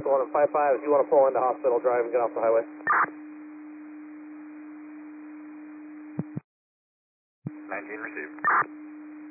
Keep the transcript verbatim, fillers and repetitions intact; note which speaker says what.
Speaker 1: One at five five, if you want to pull into Hospital Drive and get off the highway.
Speaker 2: nineteen received.